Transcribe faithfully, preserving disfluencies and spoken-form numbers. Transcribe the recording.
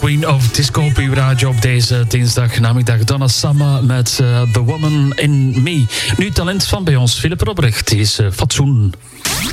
Queen of Disco op uw radio op deze dinsdag namiddag. Donna Summer met uh, The Woman in Me. Nu talent van bij ons, Philip Robrecht. Die is uh, fatsoen.